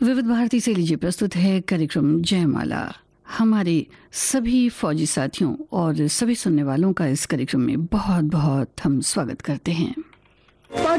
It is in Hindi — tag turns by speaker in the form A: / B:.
A: विविध भारती से लीजिए प्रस्तुत है कार्यक्रम जयमाला। हमारे सभी फौजी साथियों और सभी सुनने वालों का इस कार्यक्रम में बहुत बहुत हम स्वागत करते हैं।